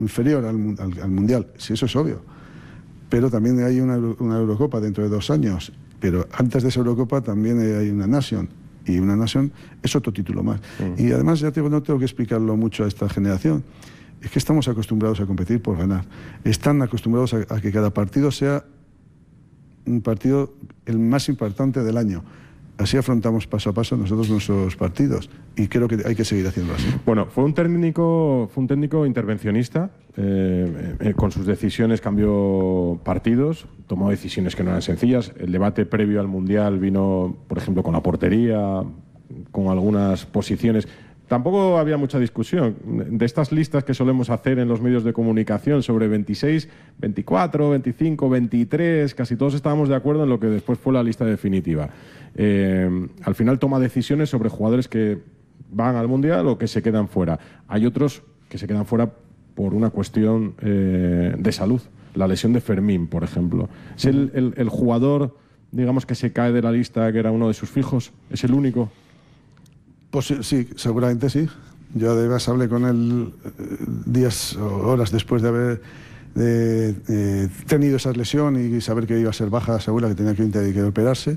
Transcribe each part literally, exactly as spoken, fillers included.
inferior al, al, al Mundial, si eso es obvio. Pero también hay una, una Eurocopa dentro de dos años. Pero antes de esa Eurocopa también hay una Nation. Y una Nation es otro título más. Mm. Y además, ya tengo, no tengo que explicarlo mucho a esta generación. Es que estamos acostumbrados a competir por ganar. Están acostumbrados a, a que cada partido sea un partido el más importante del año. Así afrontamos paso a paso nosotros nuestros partidos y creo que hay que seguir haciendo así. Bueno, fue un técnico, fue un técnico intervencionista, eh, eh, con sus decisiones cambió partidos, tomó decisiones que no eran sencillas. El debate previo al Mundial vino, por ejemplo, con la portería, con algunas posiciones. Tampoco había mucha discusión. De estas listas que solemos hacer en los medios de comunicación sobre veintiséis, veinticuatro, veinticinco, veintitrés, casi todos estábamos de acuerdo en lo que después fue la lista definitiva. Eh, al final toma decisiones sobre jugadores que van al Mundial o que se quedan fuera. Hay otros que se quedan fuera por una cuestión eh, de salud. La lesión de Fermín, por ejemplo. ¿Es el, el, el jugador, digamos, que se cae de la lista, que era uno de sus fijos? ¿Es el único? Pues sí, seguramente sí. Yo además hablé con él días o horas después de haber de, de, tenido esa lesión y saber que iba a ser baja segura, que tenía que, que operarse.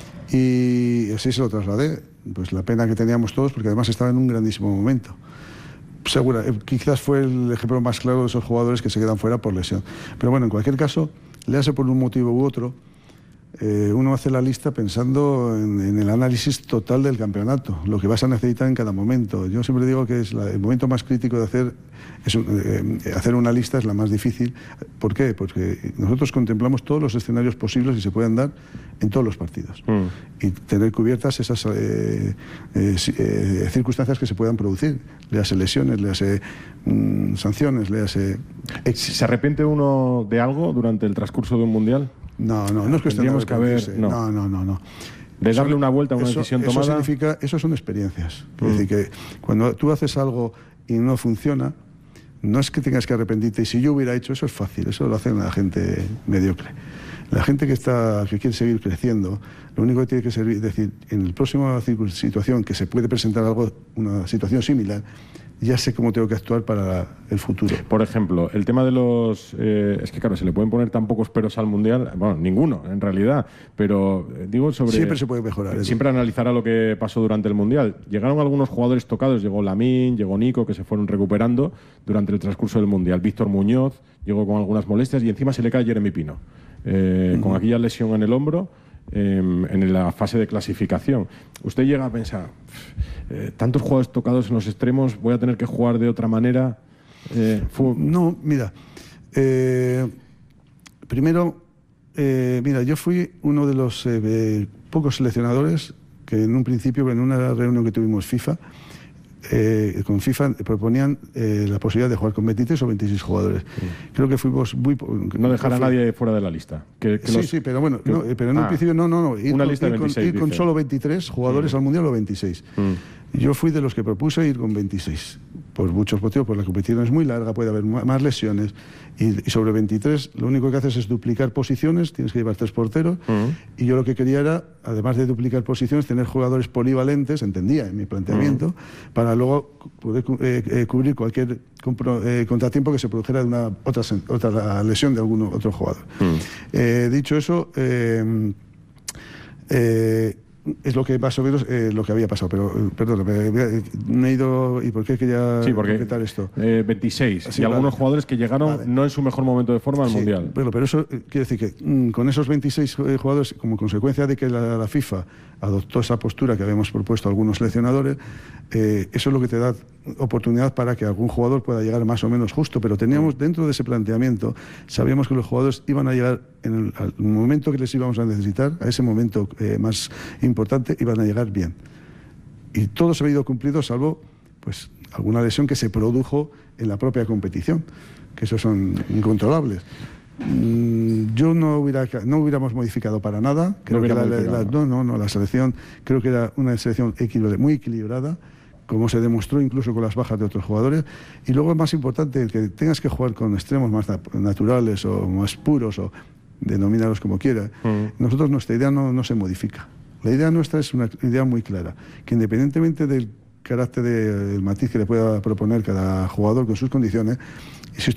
Y así se lo trasladé. Pues la pena que teníamos todos, porque además estaba en un grandísimo momento. Segura, quizás fue el ejemplo más claro de esos jugadores que se quedan fuera por lesión. Pero bueno, en cualquier caso, le hace por un motivo u otro. Eh, uno hace la lista pensando en, en el análisis total del campeonato, lo que vas a necesitar en cada momento. Yo siempre digo que es la, el momento más crítico de hacer, es un, eh, hacer una lista es la más difícil. ¿Por qué? Porque nosotros contemplamos todos los escenarios posibles y se pueden dar en todos los partidos. Mm. Y tener cubiertas esas eh, eh, eh, circunstancias que se puedan producir. Le hace lesiones, le hace mm, sanciones, le hace... ¿Se arrepiente uno de algo durante el transcurso de un mundial? No, no, no es cuestión de que haber, no. no, no, no, no. De darle una vuelta a una eso, decisión eso tomada. Significa, eso son experiencias. Mm. Es decir, que cuando tú haces algo y no funciona, no es que tengas que arrepentirte. Y si yo hubiera hecho eso, es fácil. Eso lo hace la gente mediocre. La gente que está que quiere seguir creciendo, lo único que tiene que ser, decir, en la próxima situación que se puede presentar algo, una situación similar, ya sé cómo tengo que actuar para el futuro. Por ejemplo, el tema de los... Eh, es que claro, se le pueden poner tan pocos peros al Mundial, bueno, ninguno en realidad, pero eh, digo sobre... Siempre se puede mejorar. Siempre analizará lo que pasó durante el Mundial. Llegaron algunos jugadores tocados, llegó Lamine, llegó Nico, que se fueron recuperando durante el transcurso del Mundial. Víctor Muñoz llegó con algunas molestias y encima se le cae Jeremy Pino, eh, uh-huh. con aquella lesión en el hombro. Eh, en la fase de clasificación. Usted llega a pensar, eh, tantos jugadores tocados en los extremos, voy a tener que jugar de otra manera. Eh, fue... No, mira, eh, primero, eh, mira, yo fui uno de los eh, pocos seleccionadores que en un principio, en una reunión que tuvimos FIFA, Eh, con FIFA proponían eh, la posibilidad de jugar con veintitrés o veintiséis jugadores. Sí. Creo que fuimos muy... No dejar a nadie fuera de la lista. Que, que sí, los... sí, pero bueno, que... no, pero en ah, un principio no, no, no. Ir, una con, lista de ir, veintiséis, con, ir con solo veintitrés jugadores mm. al Mundial o veintiséis. Mm. Yo fui de los que propuse ir con veintiséis. Por muchos motivos, pues la competición es muy larga, puede haber más lesiones. Y, y sobre veintitrés, lo único que haces es duplicar posiciones, tienes que llevar tres porteros. Mm. Y yo lo que quería era, además de duplicar posiciones, tener jugadores polivalentes, entendía en mi planteamiento, mm. para luego poder eh, eh, cubrir cualquier compro, eh, contratiempo que se produjera de una otra, otra lesión de algún otro jugador. Mm. Eh, dicho eso, eh, eh, es lo que más o menos eh, lo que había pasado, pero eh, perdón, me, me he ido. ¿Y por qué quería sí, porque, completar esto? Eh, veintiséis sí, y vale. algunos jugadores que llegaron vale. no en su mejor momento de forma al sí, Mundial. Pero, pero eso eh, quiere decir que mm, con esos veintiséis eh, jugadores, como consecuencia de que la, la FIFA adoptó esa postura que habíamos propuesto algunos seleccionadores, eh, eso es lo que te da oportunidad para que algún jugador pueda llegar más o menos justo, pero teníamos dentro de ese planteamiento, sabíamos que los jugadores iban a llegar en el al momento que les íbamos a necesitar, a ese momento eh, más importante, iban a llegar bien. Y todo se ha ido cumplido, salvo pues alguna lesión que se produjo en la propia competición, que esos son incontrolables. Mm, yo no hubiera no hubiéramos modificado para nada. Creo no, que la, la, la, no, no, no, la selección creo que era una selección equilibrada, muy equilibrada, como se demostró incluso con las bajas de otros jugadores. Y luego, más importante, el que tengas que jugar con extremos más naturales o más puros, o denomínalos como quieras. Mm. Nosotros, nuestra idea no, no se modifica. La idea nuestra es una idea muy clara, que independientemente del carácter, el matiz que le pueda proponer cada jugador con sus condiciones.